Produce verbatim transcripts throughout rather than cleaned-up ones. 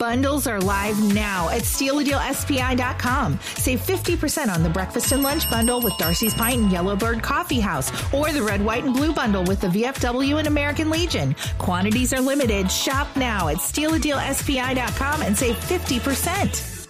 Bundles are live now at steal a deal S P I dot com. Save fifty percent on the breakfast and lunch bundle with Darcy's Pint and Yellowbird Coffee House, or the red, white, and blue bundle with the V F W and American Legion. Quantities are limited. Shop now at steal a deal S P I dot com and save fifty percent.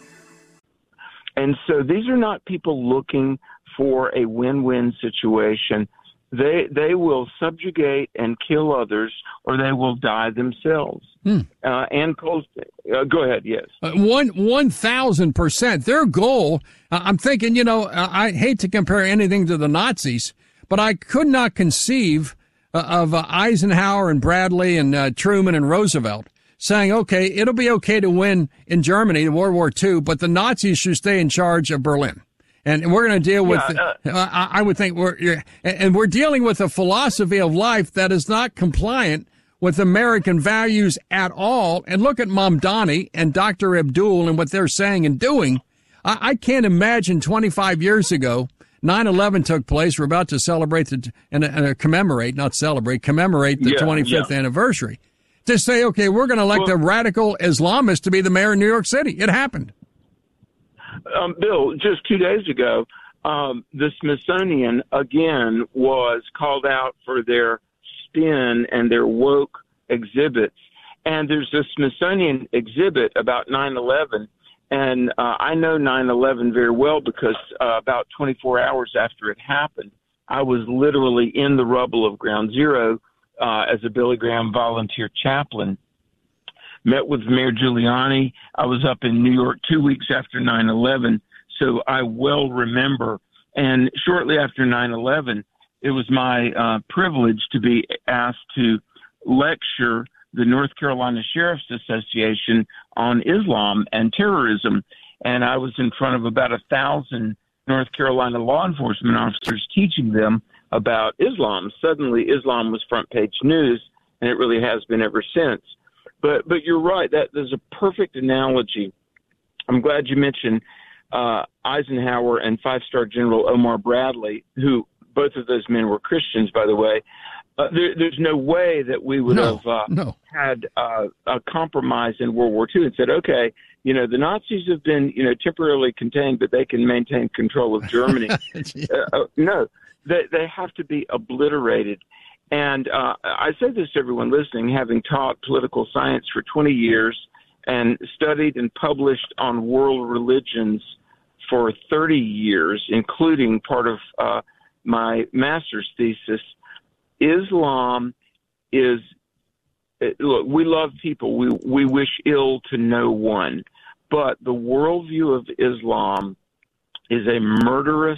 And so these are not people looking for a win-win situation. They they will subjugate and kill others, or they will die themselves. Hmm. Uh, and Cole, uh, go ahead. Yes, uh, one one thousand percent. Their goal. Uh, I'm thinking. You know, uh, I hate to compare anything to the Nazis, but I could not conceive uh, of uh, Eisenhower and Bradley and uh, Truman and Roosevelt saying, "Okay, it'll be okay to win in Germany in World War Two, but the Nazis should stay in charge of Berlin." And we're going to deal with, yeah, uh, uh, I would think we're, and we're dealing with a philosophy of life that is not compliant with American values at all. And look at Mamdani and Doctor Abdul and what they're saying and doing. I, I can't imagine twenty-five years ago, nine eleven took place. We're about to celebrate the, and, and commemorate, not celebrate, commemorate the yeah, twenty-fifth yeah. anniversary. To say, okay, we're going to elect well, a radical Islamist to be the mayor of New York City. It happened. Um, Bill, just two days ago, um, the Smithsonian, again, was called out for their spin and their woke exhibits. And there's a Smithsonian exhibit about nine eleven. And uh, I know nine eleven very well because uh, about twenty-four hours after it happened, I was literally in the rubble of Ground Zero uh, as a Billy Graham volunteer chaplain. Met with Mayor Giuliani. I was up in New York two weeks after nine eleven, so I well remember. And shortly after nine eleven, it was my uh, privilege to be asked to lecture the North Carolina Sheriff's Association on Islam and terrorism. And I was in front of about a thousand North Carolina law enforcement officers teaching them about Islam. Suddenly, Islam was front page news, and it really has been ever since. But but you're right. That there's a perfect analogy. I'm glad you mentioned uh, Eisenhower and five-star General Omar Bradley, who both of those men were Christians, by the way. Uh, there, there's no way that we would no, have uh, no. had uh, a compromise in World War Two and said, okay, you know, the Nazis have been, you know, temporarily contained, but they can maintain control of Germany. uh, no, they, they have to be obliterated. And uh, I say this to everyone listening, having taught political science for twenty years and studied and published on world religions for thirty years, including part of uh, my master's thesis. Islam is, look, we love people. We, we wish ill to no one. But the worldview of Islam is a murderous,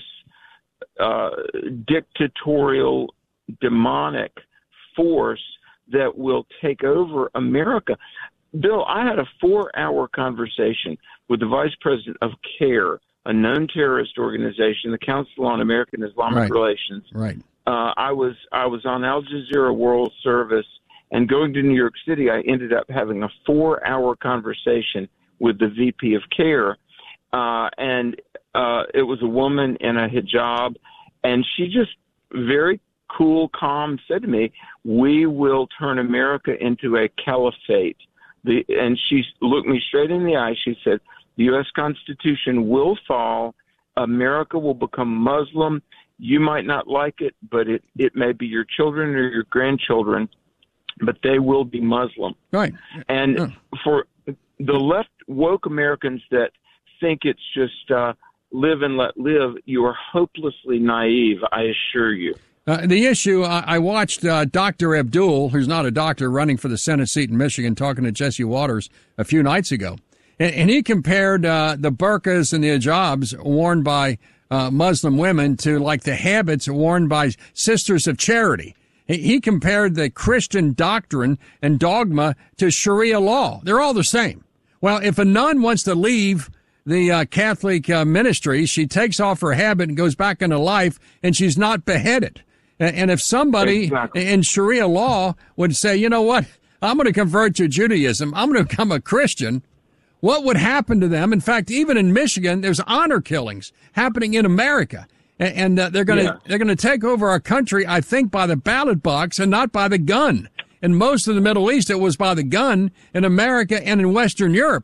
uh, dictatorial, demonic force that will take over America. Bill, I had a four-hour conversation with the vice president of CARE, a known terrorist organization, the Council on American Islamic right. Relations. Right. Uh, I was I was on Al Jazeera World Service, and going to New York City, I ended up having a four-hour conversation with the V P of CARE, uh, and uh, it was a woman in a hijab, and she just very cool, calm, said to me, we will turn America into a caliphate. The, and she looked me straight in the eye. She said, the U S Constitution will fall. America will become Muslim. You might not like it, but it, it may be your children or your grandchildren, but they will be Muslim. Right. And yeah. for the left woke Americans that think it's just uh, live and let live, you are hopelessly naive, I assure you. Uh, the issue, uh, I watched uh, Doctor Abdul, who's not a doctor, running for the Senate seat in Michigan, talking to Jesse Waters a few nights ago. And, and he compared uh, the burqas and the hijabs worn by uh, Muslim women to like the habits worn by Sisters of Charity. He, he compared the Christian doctrine and dogma to Sharia law. They're all the same. Well, if a nun wants to leave the uh, Catholic uh, ministry, she takes off her habit and goes back into life, and she's not beheaded. And if somebody exactly. in Sharia law would say, you know what, I'm going to convert to Judaism, I'm going to become a Christian, what would happen to them? In fact, even in Michigan, there's honor killings happening in America. And uh, they're going to yeah. they're going to take over our country, I think, by the ballot box and not by the gun. In most of the Middle East, it was by the gun. In America and in Western Europe,